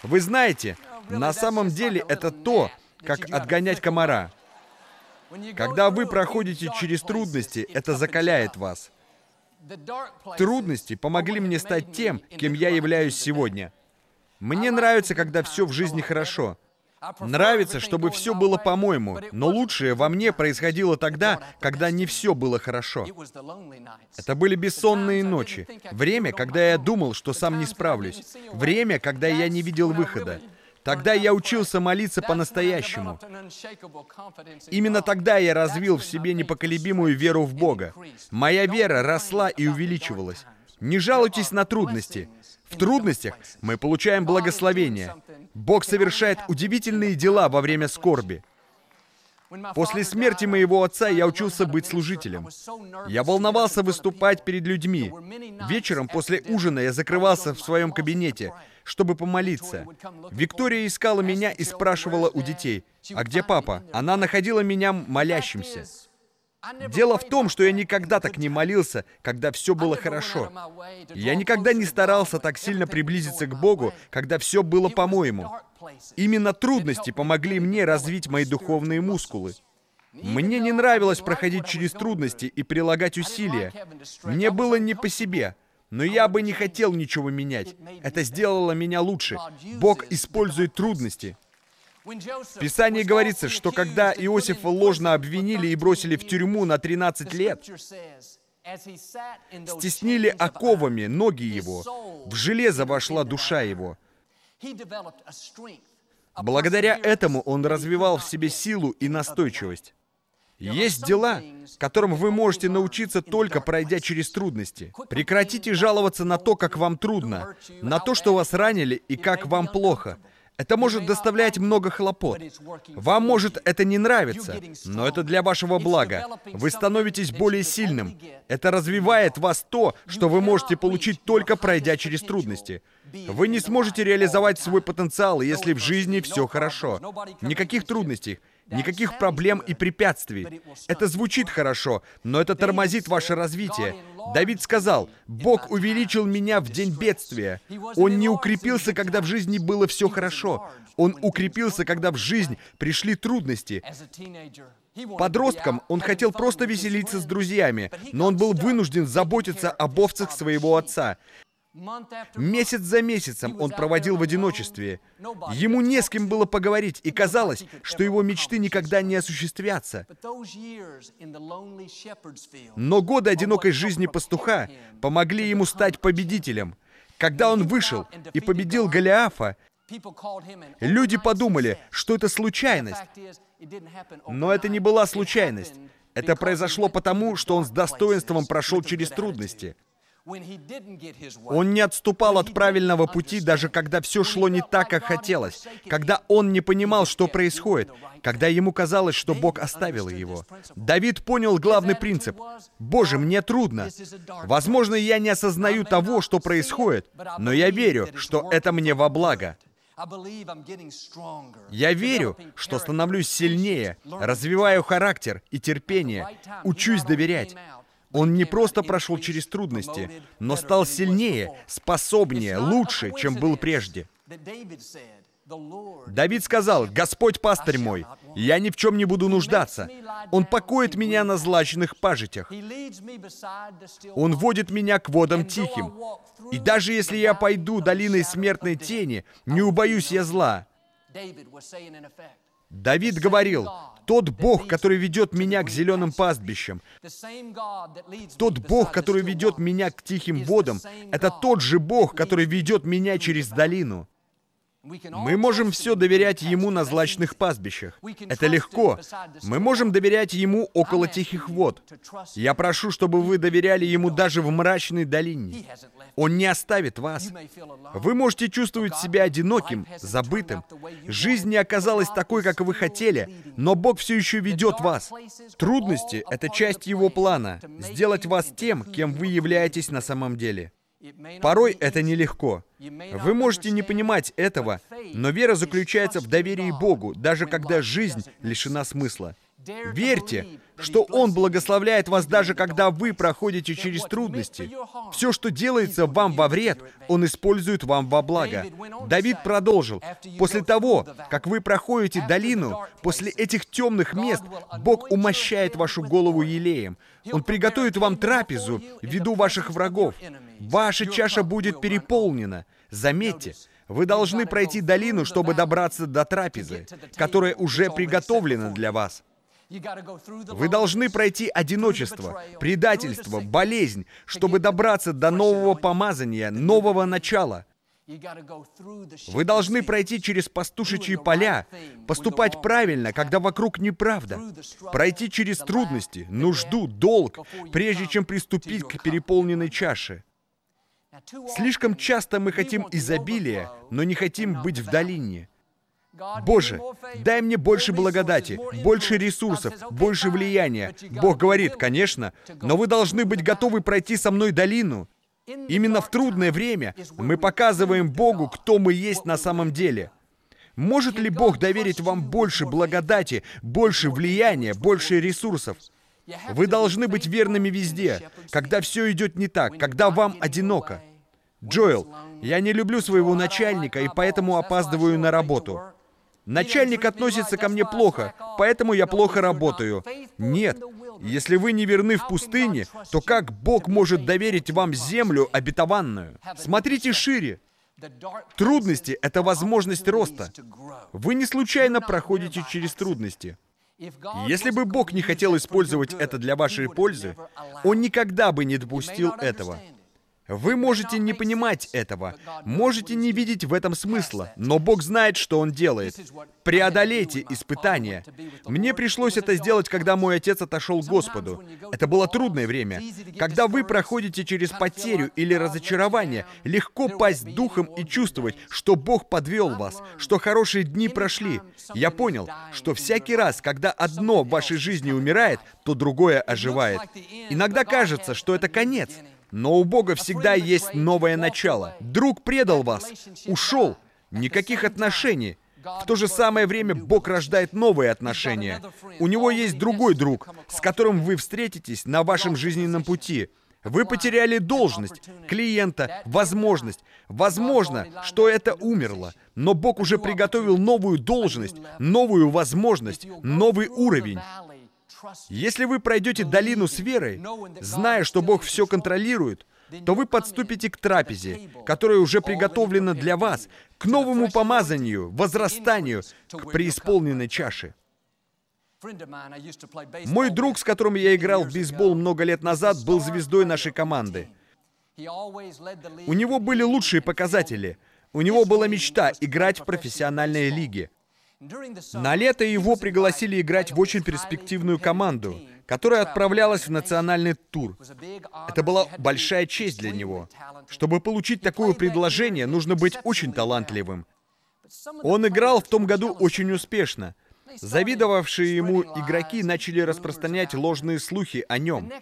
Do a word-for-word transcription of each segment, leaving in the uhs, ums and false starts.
Вы знаете, на самом деле это то, как отгонять комара. Когда вы проходите через трудности, это закаляет вас. Трудности помогли мне стать тем, кем я являюсь сегодня. Мне нравится, когда все в жизни хорошо. Нравится, чтобы все было по-моему, но лучшее во мне происходило тогда, когда не все было хорошо. Это были бессонные ночи. Время, когда я думал, что сам не справлюсь. Время, когда я не видел выхода. Тогда я учился молиться по-настоящему. Именно тогда я развил в себе непоколебимую веру в Бога. Моя вера росла и увеличивалась. Не жалуйтесь на трудности. В трудностях мы получаем благословение. Бог совершает удивительные дела во время скорби. После смерти моего отца я учился быть служителем. Я волновался выступать перед людьми. Вечером после ужина я закрывался в своем кабинете, чтобы помолиться. Виктория искала меня и спрашивала у детей: «А где папа?» Она находила меня молящимся. Дело в том, что я никогда так не молился, когда все было хорошо. Я никогда не старался так сильно приблизиться к Богу, когда все было по-моему. Именно трудности помогли мне развить мои духовные мускулы. Мне не нравилось проходить через трудности и прилагать усилия. Мне было не по себе, но я бы не хотел ничего менять. Это сделало меня лучше. Бог использует трудности. В Писании говорится, что когда Иосифа ложно обвинили и бросили в тюрьму на тринадцать лет, стеснили оковами ноги его, в железо вошла душа его. Благодаря этому он развивал в себе силу и настойчивость. Есть дела, которым вы можете научиться, только пройдя через трудности. Прекратите жаловаться на то, как вам трудно, на то, что вас ранили и как вам плохо. Это может доставлять много хлопот. Вам может это не нравиться, но это для вашего блага. Вы становитесь более сильным. Это развивает вас то, что вы можете получить, только пройдя через трудности. Вы не сможете реализовать свой потенциал, если в жизни все хорошо. Никаких трудностей, никаких проблем и препятствий. Это звучит хорошо, но это тормозит ваше развитие. Давид сказал: «Бог увеличил меня в день бедствия». Он не укрепился, когда в жизни было все хорошо. Он укрепился, когда в жизнь пришли трудности. Подростком он хотел просто веселиться с друзьями, но он был вынужден заботиться об овцах своего отца. Месяц за месяцем он проводил в одиночестве. Ему не с кем было поговорить, и казалось, что его мечты никогда не осуществятся. Но годы одинокой жизни пастуха помогли ему стать победителем. Когда он вышел и победил Голиафа, люди подумали, что это случайность. Но это не была случайность. Это произошло потому, что он с достоинством прошел через трудности. Он не отступал от правильного пути, даже когда все шло не так, как хотелось, когда он не понимал, что происходит, когда ему казалось, что Бог оставил его. Давид понял главный принцип: «Боже, мне трудно. Возможно, я не осознаю того, что происходит, но я верю, что это мне во благо. Я верю, что становлюсь сильнее, развиваю характер и терпение, учусь доверять». Он не просто прошел через трудности, но стал сильнее, способнее, лучше, чем был прежде. Давид сказал: «Господь пастырь мой, я ни в чем не буду нуждаться. Он покоит меня на злачных пажитях. Он водит меня к водам тихим. И даже если я пойду долиной смертной тени, не убоюсь я зла». Давид говорил: «Тот Бог, который ведет меня к зеленым пастбищам, тот Бог, который ведет меня к тихим водам, это тот же Бог, который ведет меня через долину». Мы можем все доверять Ему на злачных пастбищах. Это легко. Мы можем доверять Ему около тихих вод. Я прошу, чтобы вы доверяли Ему даже в мрачной долине. Он не оставит вас. Вы можете чувствовать себя одиноким, забытым. Жизнь не оказалась такой, как вы хотели, но Бог все еще ведет вас. Трудности — это часть Его плана — сделать вас тем, кем вы являетесь на самом деле. Порой это нелегко. Вы можете не понимать этого, но вера заключается в доверии Богу, даже когда жизнь лишена смысла. Верьте, что Он благословляет вас даже когда вы проходите через трудности. Все, что делается вам во вред, Он использует вам во благо. Давид продолжил: «После того, как вы проходите долину, после этих темных мест, Бог умощает вашу голову елеем. Он приготовит вам трапезу в виду ваших врагов. Ваша чаша будет переполнена». Заметьте, вы должны пройти долину, чтобы добраться до трапезы, которая уже приготовлена для вас. Вы должны пройти одиночество, предательство, болезнь, чтобы добраться до нового помазания, нового начала. Вы должны пройти через пастушечьи поля, поступать правильно, когда вокруг неправда, пройти через трудности, нужду, долг, прежде чем приступить к переполненной чаше. Слишком часто мы хотим изобилия, но не хотим быть в долине. Боже, дай мне больше благодати, больше ресурсов, больше влияния. Бог говорит: конечно, но вы должны быть готовы пройти со мной долину. Именно в трудное время мы показываем Богу, кто мы есть на самом деле. Может ли Бог доверить вам больше благодати, больше влияния, больше ресурсов? Вы должны быть верными везде, когда все идет не так, когда вам одиноко. Джоэл, я не люблю своего начальника и поэтому опаздываю на работу. Начальник относится ко мне плохо, поэтому я плохо работаю. Нет, если вы не верны в пустыне, то как Бог может доверить вам землю обетованную? Смотрите шире. Трудности — это возможность роста. Вы не случайно проходите через трудности. Если бы Бог не хотел использовать это для вашей пользы, Он никогда бы не допустил этого. Вы можете не понимать этого, можете не видеть в этом смысла, но Бог знает, что Он делает. Преодолейте испытания. Мне пришлось это сделать, когда мой отец отошел к Господу. Это было трудное время. Когда вы проходите через потерю или разочарование, легко пасть духом и чувствовать, что Бог подвел вас, что хорошие дни прошли. Я понял, что всякий раз, когда одно в вашей жизни умирает, то другое оживает. Иногда кажется, что это конец. Но у Бога всегда есть новое начало. Друг предал вас, ушел, никаких отношений. В то же самое время Бог рождает новые отношения. У Него есть другой друг, с которым вы встретитесь на вашем жизненном пути. Вы потеряли должность, клиента, возможность. Возможно, что это умерло, но Бог уже приготовил новую должность, новую возможность, новый уровень. Если вы пройдете долину с верой, зная, что Бог все контролирует, то вы подступите к трапезе, которая уже приготовлена для вас, к новому помазанию, возрастанию, к преисполненной чаше. Мой друг, с которым я играл в бейсбол много лет назад, был звездой нашей команды. У него были лучшие показатели. У него была мечта играть в профессиональной лиге. На лето его пригласили играть в очень перспективную команду, которая отправлялась в национальный тур. Это была большая честь для него. Чтобы получить такое предложение, нужно быть очень талантливым. Он играл в том году очень успешно. Завидовавшие ему игроки начали распространять ложные слухи о нем.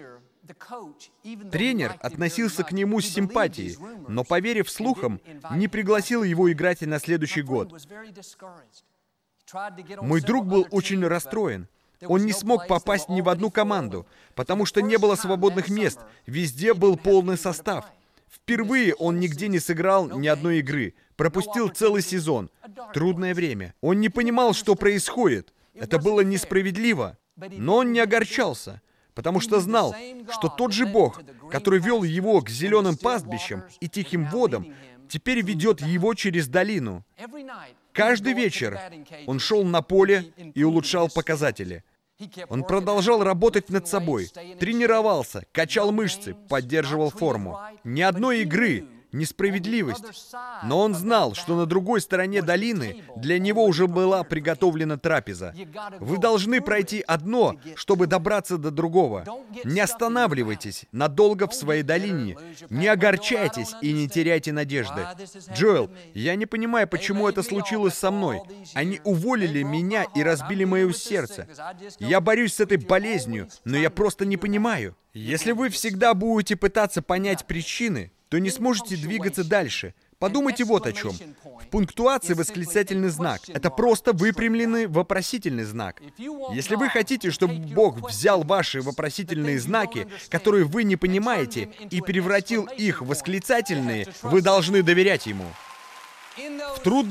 Тренер относился к нему с симпатией, но, поверив слухам, не пригласил его играть и на следующий год. Мой друг был очень расстроен. Он не смог попасть ни в одну команду, потому что не было свободных мест, везде был полный состав. Впервые он нигде не сыграл ни одной игры, пропустил целый сезон. Трудное время. Он не понимал, что происходит. Это было несправедливо. Но он не огорчался, потому что знал, что тот же Бог, который вел его к зеленым пастбищам и тихим водам, теперь ведет его через долину. Каждый вечер он шел на поле и улучшал показатели. Он продолжал работать над собой, тренировался, качал мышцы, поддерживал форму. Ни одной игры, несправедливость. Но он знал, что на другой стороне долины для него уже была приготовлена трапеза. Вы должны пройти одно, чтобы добраться до другого. Не останавливайтесь надолго в своей долине. Не огорчайтесь и не теряйте надежды. Джоэл, я не понимаю, почему это случилось со мной. Они уволили меня и разбили мое сердце. Я борюсь с этой болезнью, но я просто не понимаю. Если вы всегда будете пытаться понять причины, то не сможете двигаться дальше, Подумайте вот о чем. В пунктуации восклицательный знак — это просто выпрямленный вопросительный знак. Если вы хотите, чтобы Бог взял ваши вопросительные знаки, которые вы не понимаете, и превратил их в восклицательные, вы должны доверять Ему. В трудных